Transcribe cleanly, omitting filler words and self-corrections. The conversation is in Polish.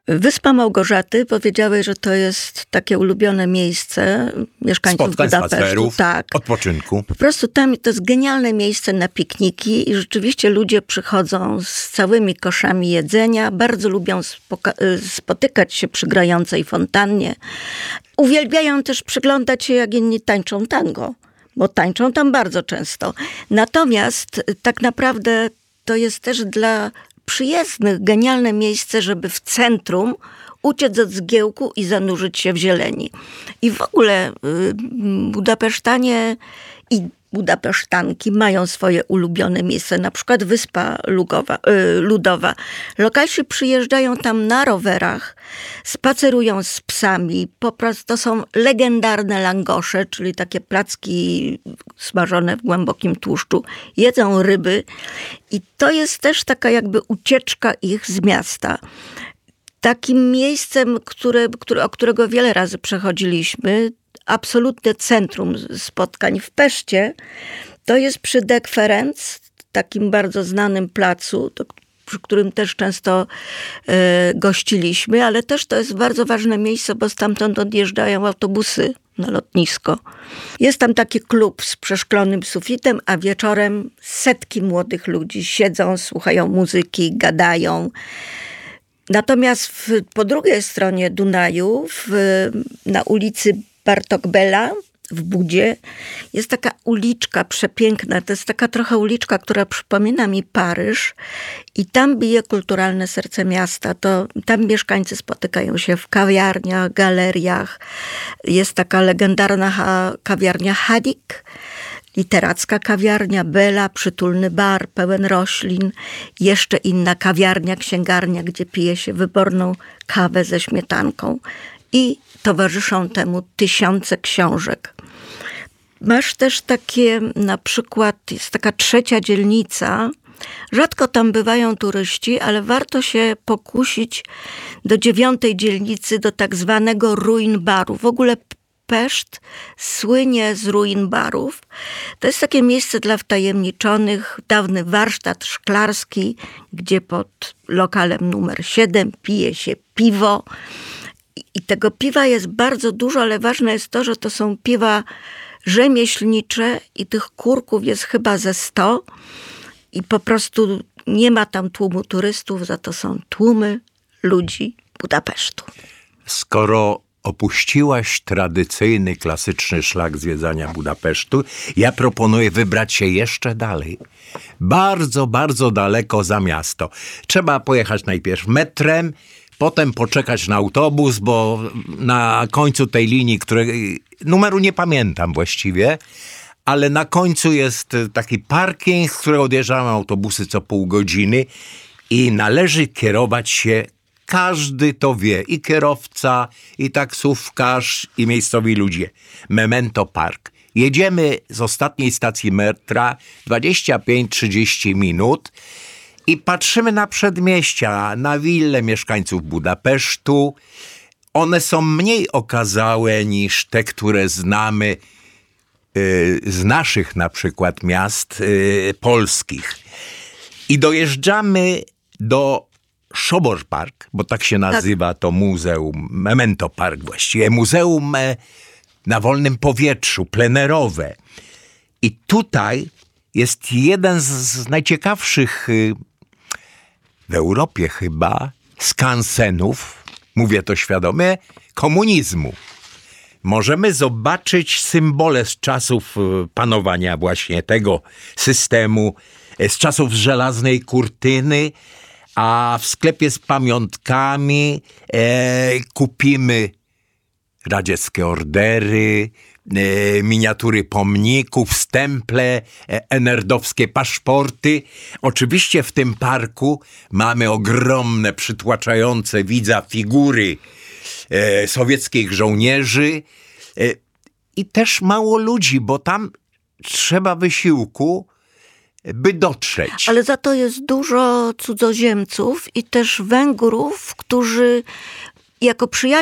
Wyspa Małgorzaty powiedziałeś, że to jest takie ulubione miejsce mieszkańców spotkań, Budapesztu. spacerów, Tak. odpoczynku. Po prostu tam to jest genialne miejsce na pikniki i rzeczywiście ludzie przychodzą z całymi koszami jedzenia. Bardzo lubią spotykać się przy grającej fontannie. Uwielbiają też przyglądać się, jak inni tańczą tango, bo tańczą tam bardzo często. Natomiast tak naprawdę to jest też dla przyjezdnych genialne miejsce, żeby w centrum uciec od zgiełku i zanurzyć się w zieleni. I w ogóle Budapesztanie i Budapesztanki mają swoje ulubione miejsce, na przykład Wyspa Ludowa. Lokalsi przyjeżdżają tam na rowerach, spacerują z psami, po prostu to są legendarne langosze, czyli takie placki smażone w głębokim tłuszczu, jedzą ryby i to jest też taka jakby ucieczka ich z miasta. Takim miejscem, o którego wiele razy przechodziliśmy, absolutne centrum spotkań w Peszcie, to jest przy Deck Ferenc, takim bardzo znanym placu, przy którym też często gościliśmy, ale też to jest bardzo ważne miejsce, bo stamtąd odjeżdżają autobusy na lotnisko. Jest tam taki klub z przeszklonym sufitem, a wieczorem setki młodych ludzi siedzą, słuchają muzyki, gadają. Natomiast po drugiej stronie Dunaju, na ulicy Bartók Bela w Budzie, jest taka uliczka przepiękna. To jest taka trochę uliczka, która przypomina mi Paryż i tam bije kulturalne serce miasta. Tam mieszkańcy spotykają się w kawiarniach, galeriach. Jest taka legendarna kawiarnia Hadik, literacka kawiarnia, Bela, przytulny bar pełen roślin, jeszcze inna kawiarnia, księgarnia, gdzie pije się wyborną kawę ze śmietanką i towarzyszą temu tysiące książek. Masz też takie, na przykład jest taka trzecia dzielnica, rzadko tam bywają turyści, ale warto się pokusić do 9. dzielnicy, do tak zwanego ruin baru. W ogóle Peszt słynie z ruin barów. To jest takie miejsce dla wtajemniczonych, dawny warsztat szklarski, gdzie pod lokalem numer 7 pije się piwo. I tego piwa jest bardzo dużo, ale ważne jest to, że to są piwa rzemieślnicze i tych kurków jest chyba ze 100 i po prostu nie ma tam tłumu turystów, za to są tłumy ludzi Budapesztu. Skoro opuściłaś tradycyjny, klasyczny szlak zwiedzania Budapesztu, ja proponuję wybrać się jeszcze dalej. Bardzo, bardzo daleko za miasto. Trzeba pojechać najpierw metrem, potem poczekać na autobus, bo na końcu tej linii, której numeru nie pamiętam właściwie, ale na końcu jest taki parking, z którego odjeżdżają autobusy co pół godziny i należy kierować się, każdy to wie, i kierowca, i taksówkarz, i miejscowi ludzie. Memento Park. Jedziemy z ostatniej stacji metra 25-30 minut i patrzymy na przedmieścia, na wille mieszkańców Budapesztu. One są mniej okazałe niż te, które znamy z naszych na przykład miast polskich. I dojeżdżamy do Sobor Park, bo tak się nazywa to muzeum, Memento Park właściwie, muzeum na wolnym powietrzu, plenerowe. I tutaj jest jeden z najciekawszych w Europie chyba skansenów, mówię to świadomie, komunizmu. Możemy zobaczyć symbole z czasów panowania właśnie tego systemu, z czasów żelaznej kurtyny, a w sklepie z pamiątkami kupimy radzieckie ordery, miniatury pomników, stemple, enerdowskie paszporty. Oczywiście w tym parku mamy ogromne, przytłaczające widza figury sowieckich żołnierzy i też mało ludzi, bo tam trzeba wysiłku, by dotrzeć. Ale za to jest dużo cudzoziemców i też Węgrów, którzy jako przyjaciół